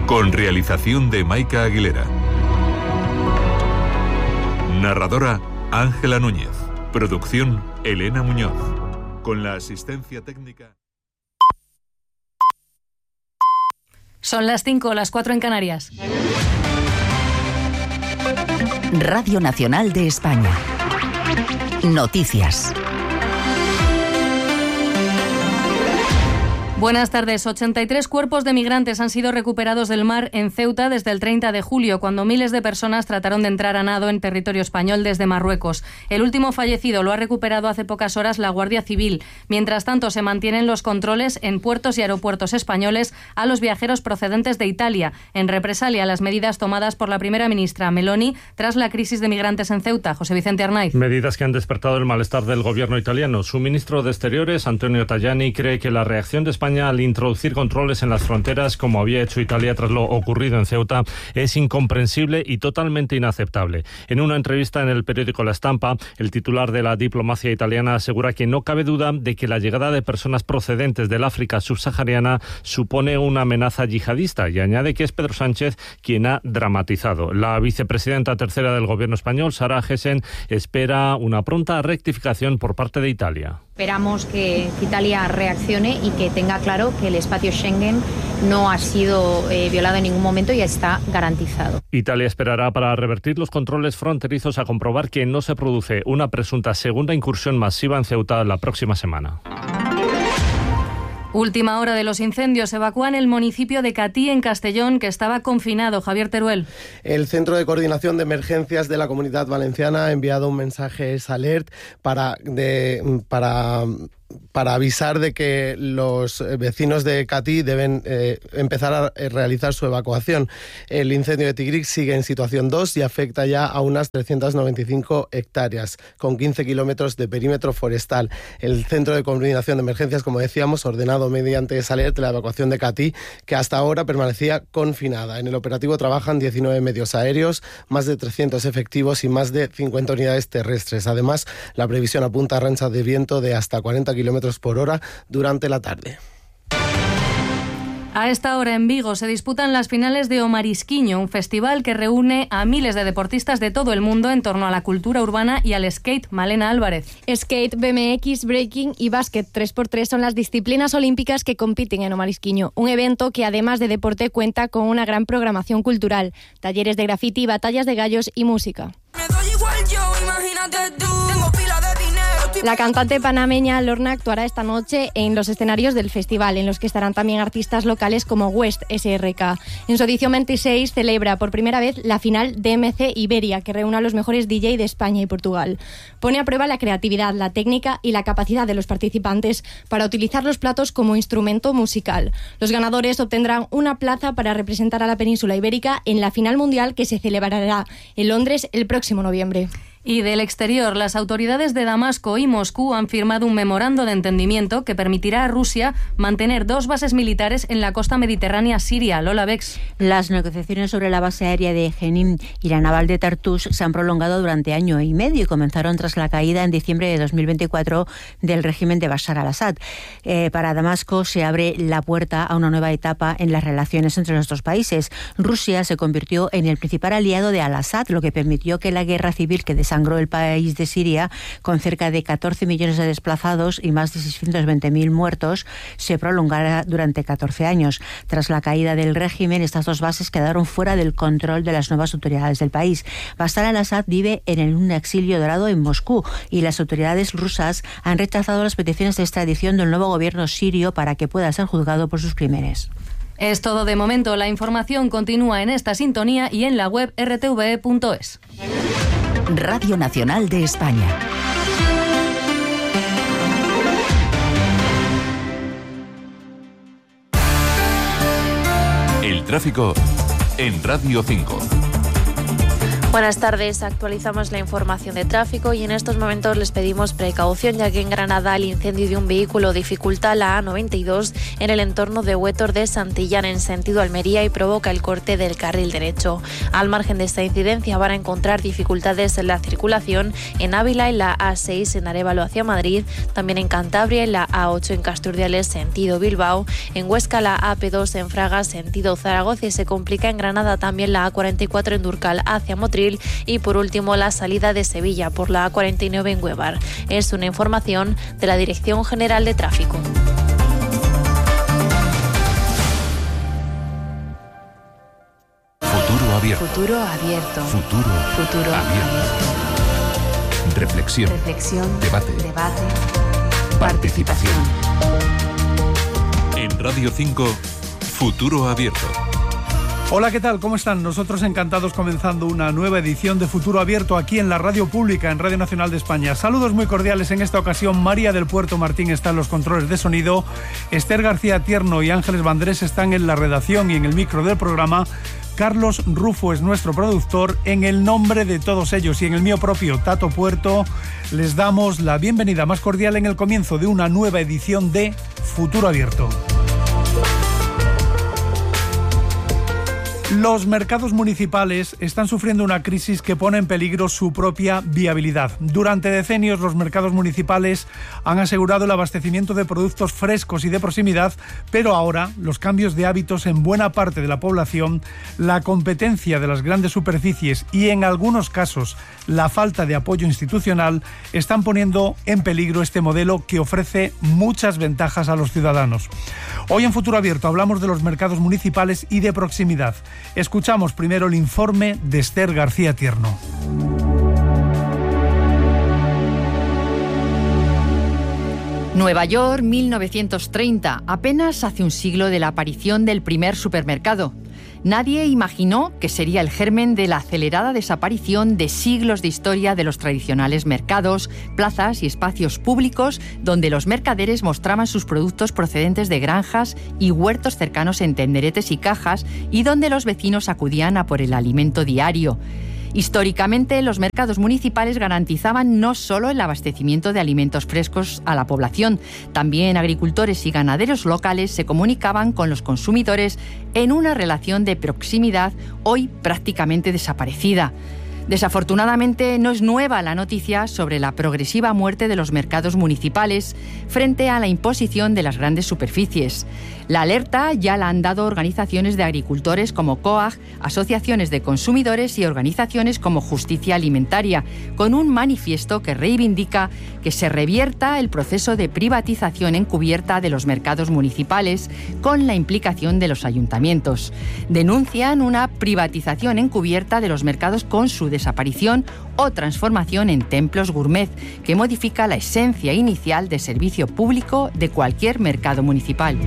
con realización de Maika Aguilera. Narradora Ángela Núñez. Producción Elena Muñoz. Con la asistencia técnica... Son las 5, las 4 en Canarias. Radio Nacional de España. Noticias. Buenas tardes. 83 cuerpos de migrantes han sido recuperados del mar en Ceuta desde el 30 de julio, cuando miles de personas trataron de entrar a nado en territorio español desde Marruecos. El último fallecido lo ha recuperado hace pocas horas la Guardia Civil. Mientras tanto, se mantienen los controles en puertos y aeropuertos españoles a los viajeros procedentes de Italia, en represalia a las medidas tomadas por la primera ministra Meloni tras la crisis de migrantes en Ceuta. José Vicente Arnaiz. Medidas que han despertado el malestar del gobierno italiano. Su ministro de Exteriores, Antonio Tajani, cree que la reacción de España al introducir controles en las fronteras, como había hecho Italia tras lo ocurrido en Ceuta, es incomprensible y totalmente inaceptable. En una entrevista en el periódico La Stampa, el titular de la diplomacia italiana asegura que no cabe duda de que la llegada de personas procedentes del África subsahariana supone una amenaza yihadista, y añade que es Pedro Sánchez quien ha dramatizado. La vicepresidenta tercera del gobierno español, Sara Gessen, espera una pronta rectificación por parte de Italia. Esperamos que Italia reaccione y que tenga claro que el espacio Schengen no ha sido violado en ningún momento y está garantizado. Italia esperará para revertir los controles fronterizos a comprobar que no se produce una presunta segunda incursión masiva en Ceuta la próxima semana. Última hora de los incendios. Evacúan el municipio de Catí, en Castellón, que estaba confinado. Javier Teruel. El Centro de Coordinación de Emergencias de la Comunidad Valenciana ha enviado un mensaje alert para avisar de que los vecinos de Catí deben empezar a realizar su evacuación. El incendio de Tigric sigue en situación 2 y afecta ya a unas 395 hectáreas, con 15 kilómetros de perímetro forestal. El Centro de Coordinación de Emergencias, como decíamos, ordenado mediante esa alerta la evacuación de Catí, que hasta ahora permanecía confinada. En el operativo trabajan 19 medios aéreos, más de 300 efectivos y más de 50 unidades terrestres. Además, la previsión apunta a rachas de viento de hasta 40 kilómetros por hora durante la tarde. A esta hora en Vigo se disputan las finales de O Marisquiño, un festival que reúne a miles de deportistas de todo el mundo en torno a la cultura urbana y al skate. Malena Álvarez. Skate, BMX, breaking y básquet 3x3 son las disciplinas olímpicas que compiten en O Marisquiño, un evento que además de deporte cuenta con una gran programación cultural, talleres de graffiti, batallas de gallos y música. Me doy igual yo, imagínate tú. Tengo pila de dinero. La cantante panameña Lorna actuará esta noche en los escenarios del festival, en los que estarán también artistas locales como West SRK. En su edición 26 celebra por primera vez la final DMC Iberia, que reúne a los mejores DJ de España y Portugal. Pone a prueba la creatividad, la técnica y la capacidad de los participantes para utilizar los platos como instrumento musical. Los ganadores obtendrán una plaza para representar a la península ibérica en la final mundial, que se celebrará en Londres el próximo noviembre. Y del exterior, las autoridades de Damasco y Moscú han firmado un memorando de entendimiento que permitirá a Rusia mantener 2 bases militares en la costa mediterránea siria. Lola Bex. Las negociaciones sobre la base aérea de Jenin y la naval de Tartus se han prolongado durante año y medio y comenzaron tras la caída en diciembre de 2024 del régimen de Bashar al-Assad. Para Damasco se abre la puerta a una nueva etapa en las relaciones entre los dos países. Rusia se convirtió en el principal aliado de al-Assad, lo que permitió que la guerra civil que desangró el país de Siria, con cerca de 14 millones de desplazados y más de 620.000 muertos, se prolongará durante 14 años. Tras la caída del régimen, estas 2 bases quedaron fuera del control de las nuevas autoridades del país. Bashar al-Assad vive en un exilio dorado en Moscú y las autoridades rusas han rechazado las peticiones de extradición del nuevo gobierno sirio para que pueda ser juzgado por sus crímenes. Es todo de momento. La información continúa en esta sintonía y en la web rtve.es. Radio Nacional de España. El tráfico en Radio 5. Buenas tardes, actualizamos la información de tráfico y en estos momentos les pedimos precaución, ya que en Granada el incendio de un vehículo dificulta la A92 en el entorno de Huétor de Santillán en sentido Almería y provoca el corte del carril derecho. Al margen de esta incidencia van a encontrar dificultades en la circulación en Ávila, en la A6 en Arévalo hacia Madrid, también en Cantabria, en la A8 en Casturdiales sentido Bilbao, en Huesca la AP2 en Fraga sentido Zaragoza y se complica en Granada también la A44 en Durcal hacia Motril y por último la salida de Sevilla por la A49 en Huevar. Es una información de la Dirección General de Tráfico. Futuro abierto. Futuro abierto. Futuro abierto. Reflexión. Debate. Participación. En Radio 5, Futuro abierto. Hola, ¿qué tal? ¿Cómo están? Nosotros encantados comenzando una nueva edición de Futuro Abierto aquí en la radio pública, en Radio Nacional de España. Saludos muy cordiales en esta ocasión. María del Puerto Martín está en los controles de sonido. Esther García Tierno y Ángeles Vandrés están en la redacción y en el micro del programa. Carlos Rufo es nuestro productor. En el nombre de todos ellos y en el mío propio, Tato Puerto, les damos la bienvenida más cordial en el comienzo de una nueva edición de Futuro Abierto. Los mercados municipales están sufriendo una crisis que pone en peligro su propia viabilidad. Durante decenios los mercados municipales han asegurado el abastecimiento de productos frescos y de proximidad, pero ahora los cambios de hábitos en buena parte de la población, la competencia de las grandes superficies y en algunos casos la falta de apoyo institucional están poniendo en peligro este modelo que ofrece muchas ventajas a los ciudadanos. Hoy en Futuro Abierto hablamos de los mercados municipales y de proximidad. Escuchamos primero el informe de Esther García Tierno. Nueva York, 1930, apenas hace un siglo de la aparición del primer supermercado. Nadie imaginó que sería el germen de la acelerada desaparición de siglos de historia de los tradicionales mercados, plazas y espacios públicos donde los mercaderes mostraban sus productos procedentes de granjas y huertos cercanos en tenderetes y cajas y donde los vecinos acudían a por el alimento diario. Históricamente, los mercados municipales garantizaban no solo el abastecimiento de alimentos frescos a la población, también agricultores y ganaderos locales se comunicaban con los consumidores en una relación de proximidad hoy prácticamente desaparecida. Desafortunadamente, no es nueva la noticia sobre la progresiva muerte de los mercados municipales frente a la imposición de las grandes superficies. La alerta ya la han dado organizaciones de agricultores como COAG, asociaciones de consumidores y organizaciones como Justicia Alimentaria, con un manifiesto que reivindica que se revierta el proceso de privatización encubierta de los mercados municipales con la implicación de los ayuntamientos. Denuncian una privatización encubierta de los mercados con su desaparición o transformación en templos gourmet, que modifica la esencia inicial de servicio público de cualquier mercado municipal.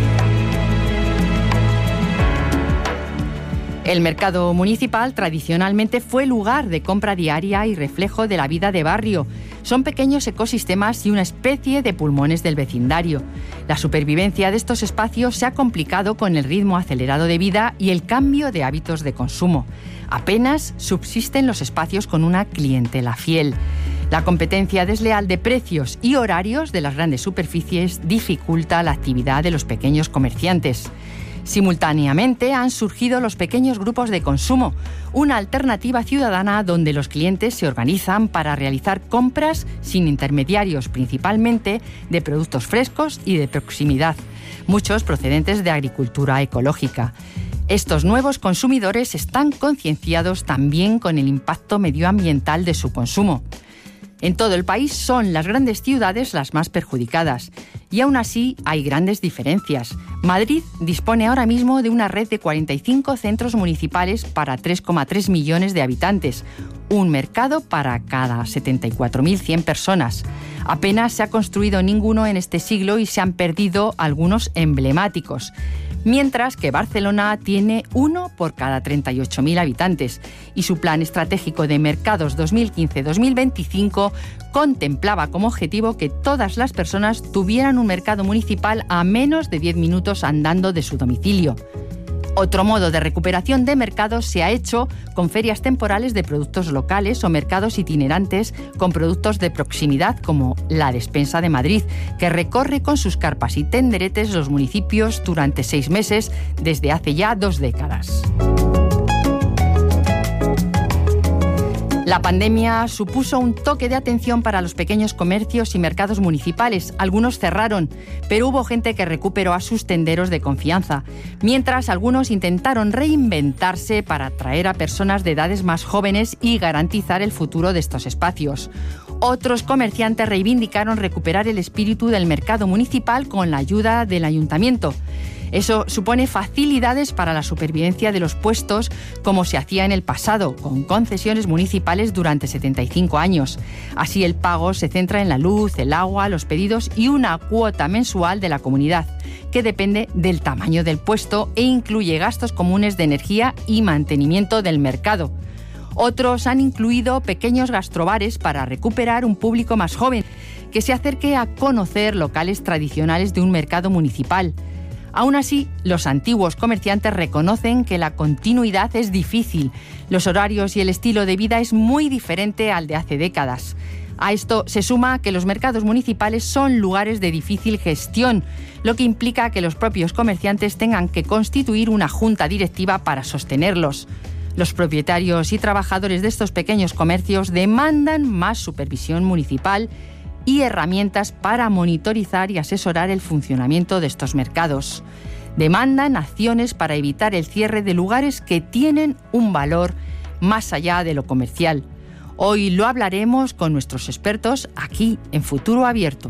El mercado municipal tradicionalmente fue lugar de compra diaria y reflejo de la vida de barrio. Son pequeños ecosistemas y una especie de pulmones del vecindario. La supervivencia de estos espacios se ha complicado con el ritmo acelerado de vida y el cambio de hábitos de consumo. Apenas subsisten los espacios con una clientela fiel. La competencia desleal de precios y horarios de las grandes superficies dificulta la actividad de los pequeños comerciantes. Simultáneamente han surgido los pequeños grupos de consumo, una alternativa ciudadana donde los clientes se organizan para realizar compras sin intermediarios, principalmente de productos frescos y de proximidad, muchos procedentes de agricultura ecológica. Estos nuevos consumidores están concienciados también con el impacto medioambiental de su consumo. En todo el país son las grandes ciudades las más perjudicadas y aún así hay grandes diferencias. Madrid dispone ahora mismo de una red de 45 centros municipales para 3,3 millones de habitantes, un mercado para cada 74.100 personas. Apenas se ha construido ninguno en este siglo y se han perdido algunos emblemáticos. Mientras que Barcelona tiene uno por cada 38.000 habitantes y su plan estratégico de mercados 2015-2025 contemplaba como objetivo que todas las personas tuvieran un mercado municipal a menos de 10 minutos andando de su domicilio. Otro modo de recuperación de mercados se ha hecho con ferias temporales de productos locales o mercados itinerantes con productos de proximidad, como la Despensa de Madrid, que recorre con sus carpas y tenderetes los municipios durante 6 meses desde hace ya 2 décadas. La pandemia supuso un toque de atención para los pequeños comercios y mercados municipales. Algunos cerraron, pero hubo gente que recuperó a sus tenderos de confianza, mientras algunos intentaron reinventarse para atraer a personas de edades más jóvenes y garantizar el futuro de estos espacios. Otros comerciantes reivindicaron recuperar el espíritu del mercado municipal con la ayuda del ayuntamiento. Eso supone facilidades para la supervivencia de los puestos, como se hacía en el pasado, con concesiones municipales durante 75 años. Así el pago se centra en la luz, el agua, los pedidos y una cuota mensual de la comunidad, que depende del tamaño del puesto e incluye gastos comunes de energía y mantenimiento del mercado. Otros han incluido pequeños gastrobares para recuperar un público más joven, que se acerque a conocer locales tradicionales de un mercado municipal. Aún así, los antiguos comerciantes reconocen que la continuidad es difícil. Los horarios y el estilo de vida es muy diferente al de hace décadas. A esto se suma que los mercados municipales son lugares de difícil gestión, lo que implica que los propios comerciantes tengan que constituir una junta directiva para sostenerlos. Los propietarios y trabajadores de estos pequeños comercios demandan más supervisión municipal y herramientas para monitorizar y asesorar el funcionamiento de estos mercados. Demandan acciones para evitar el cierre de lugares que tienen un valor más allá de lo comercial. Hoy lo hablaremos con nuestros expertos aquí en Futuro Abierto.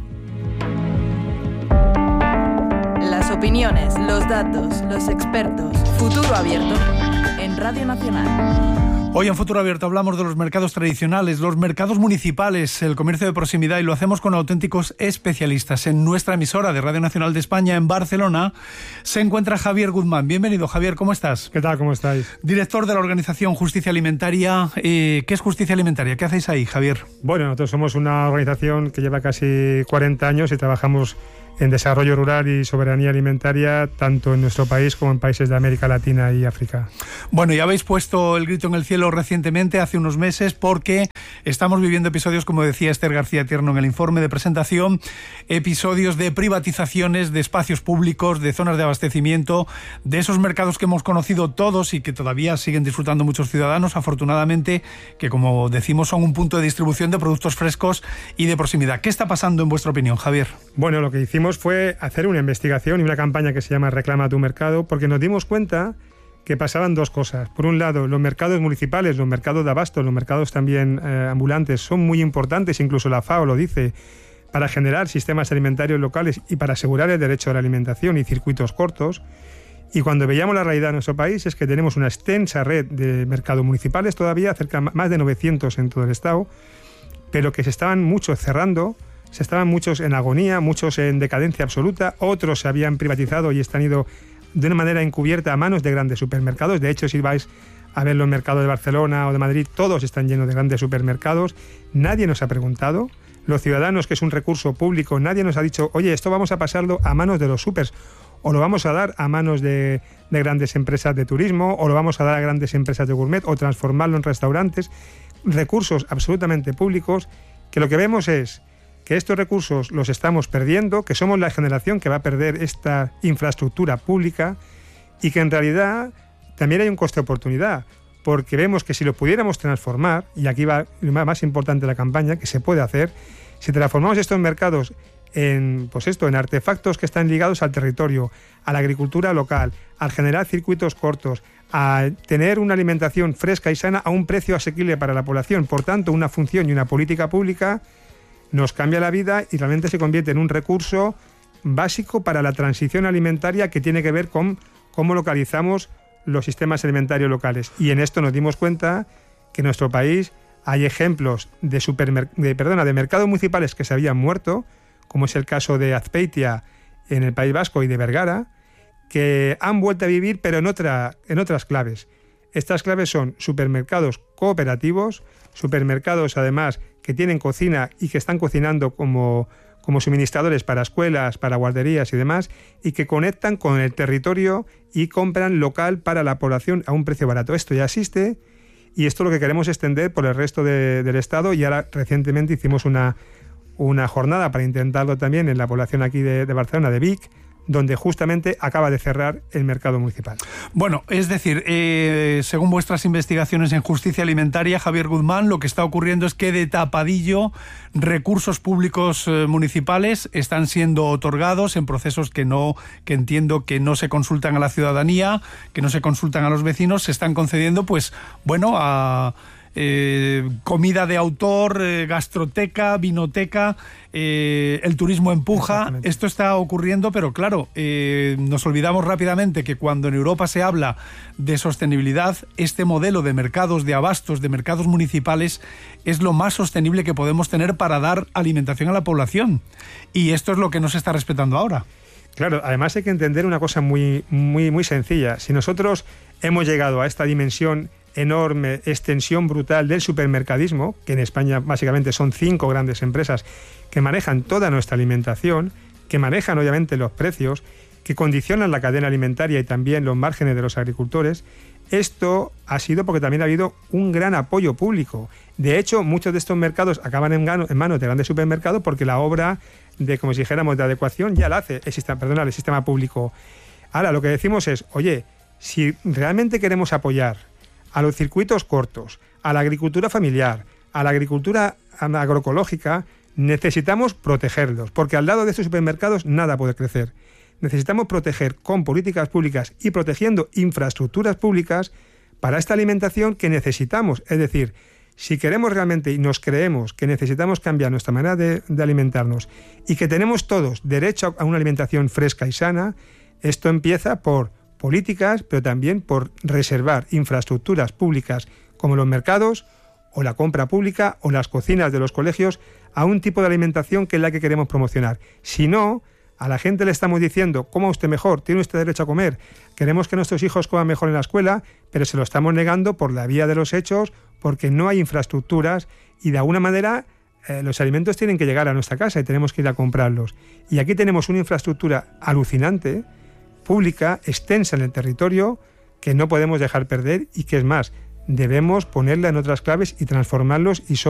Las opiniones, los datos, los expertos. Futuro Abierto en Radio Nacional. Hoy en Futuro Abierto hablamos de los mercados tradicionales, los mercados municipales, el comercio de proximidad, y lo hacemos con auténticos especialistas. En nuestra emisora de Radio Nacional de España en Barcelona se encuentra Javier Guzmán. Bienvenido, Javier, ¿cómo estás? ¿Qué tal? ¿Cómo estáis? Director de la organización Justicia Alimentaria. ¿Qué es Justicia Alimentaria? ¿Qué hacéis ahí, Javier? Bueno, nosotros somos una organización que lleva casi 40 años y trabajamos en desarrollo rural y soberanía alimentaria, tanto en nuestro país como en países de América Latina y África. Bueno, ya habéis puesto el grito en el cielo recientemente, hace unos meses, porque estamos viviendo episodios, como decía Esther García Tierno en el informe de presentación, episodios de privatizaciones de espacios públicos, de zonas de abastecimiento, de esos mercados que hemos conocido todos y que todavía siguen disfrutando muchos ciudadanos, afortunadamente, que como decimos son un punto de distribución de productos frescos y de proximidad. ¿Qué está pasando en vuestra opinión, Javier? Bueno, lo que hicimos fue hacer una investigación y una campaña que se llama Reclama tu Mercado, porque nos dimos cuenta que pasaban dos cosas. Por un lado, los mercados municipales, los mercados de abasto, los mercados también ambulantes son muy importantes, incluso la FAO lo dice, para generar sistemas alimentarios locales y para asegurar el derecho a la alimentación y circuitos cortos. Y cuando veíamos la realidad de nuestro país es que tenemos una extensa red de mercados municipales todavía, cerca más de 900 en todo el estado, pero que se estaban muchos cerrando. Se estaban muchos en agonía, muchos en decadencia absoluta, otros se habían privatizado y están ido de una manera encubierta a manos de grandes supermercados. De hecho, si vais a ver los mercados de Barcelona o de Madrid, todos están llenos de grandes supermercados. Nadie nos ha preguntado, los ciudadanos, que es un recurso público, nadie nos ha dicho, oye, esto vamos a pasarlo a manos de los supers, o lo vamos a dar a manos de grandes empresas de turismo, o lo vamos a dar a grandes empresas de gourmet, o transformarlo en restaurantes. Recursos absolutamente públicos, que lo que vemos es que estos recursos los estamos perdiendo, que somos la generación que va a perder esta infraestructura pública y que en realidad también hay un coste de oportunidad, porque vemos que si lo pudiéramos transformar, y aquí va lo más importante de la campaña, que se puede hacer, si transformamos estos mercados en, pues esto, en artefactos que están ligados al territorio, a la agricultura local, al generar circuitos cortos, a tener una alimentación fresca y sana a un precio asequible para la población, por tanto una función y una política pública, nos cambia la vida y realmente se convierte en un recurso básico para la transición alimentaria que tiene que ver con cómo localizamos los sistemas alimentarios locales. Y en esto nos dimos cuenta que en nuestro país hay ejemplos de mercados municipales que se habían muerto, como es el caso de Azpeitia en el País Vasco y de Vergara, que han vuelto a vivir pero en otras claves. Estas claves son supermercados cooperativos, supermercados además que tienen cocina y que están cocinando como como suministradores para escuelas, para guarderías y demás, y que conectan con el territorio y compran local para la población a un precio barato. Esto ya existe y esto es lo que queremos extender por el resto del Estado, y ahora recientemente hicimos una jornada para intentarlo también en la población aquí de Barcelona, de Vic, donde justamente acaba de cerrar el mercado municipal. Bueno, es decir, según vuestras investigaciones en justicia alimentaria, Javier Guzmán, lo que está ocurriendo es que de tapadillo recursos públicos municipales están siendo otorgados en procesos que entiendo que no se consultan a la ciudadanía, que no se consultan a los vecinos, se están concediendo, pues, bueno, a comida de autor, gastroteca, vinoteca, el turismo empuja. Esto está ocurriendo, pero claro, nos olvidamos rápidamente que cuando en Europa se habla de sostenibilidad, este modelo de mercados de abastos, de mercados municipales, es lo más sostenible que podemos tener para dar alimentación a la población. Y esto es lo que no se está respetando ahora. Claro, además hay que entender una cosa muy, muy, muy sencilla. Si nosotros hemos llegado a esta dimensión enorme, extensión brutal del supermercadismo, que en España básicamente son 5 grandes empresas que manejan toda nuestra alimentación, que manejan obviamente los precios, que condicionan la cadena alimentaria y también los márgenes de los agricultores. Esto ha sido porque también ha habido un gran apoyo público. De hecho, muchos de estos mercados acaban en manos de grandes supermercados porque la obra de, como si dijéramos, de adecuación ya la hace el sistema público. Ahora, lo que decimos es, oye, si realmente queremos apoyar a los circuitos cortos, a la agricultura familiar, a la agricultura agroecológica, necesitamos protegerlos, porque al lado de estos supermercados nada puede crecer. Necesitamos proteger con políticas públicas y protegiendo infraestructuras públicas para esta alimentación que necesitamos. Es decir, si queremos realmente y nos creemos que necesitamos cambiar nuestra manera de alimentarnos y que tenemos todos derecho a una alimentación fresca y sana, esto empieza por políticas, pero también por reservar infraestructuras públicas como los mercados o la compra pública o las cocinas de los colegios a un tipo de alimentación que es la que queremos promocionar. Si no, a la gente le estamos diciendo, coma usted mejor, tiene usted derecho a comer, queremos que nuestros hijos coman mejor en la escuela, pero se lo estamos negando por la vía de los hechos, porque no hay infraestructuras y de alguna manera los alimentos tienen que llegar a nuestra casa y tenemos que ir a comprarlos. Y aquí tenemos una infraestructura alucinante, pública, extensa en el territorio, que no podemos dejar perder y que es más, debemos ponerla en otras claves y transformarlos y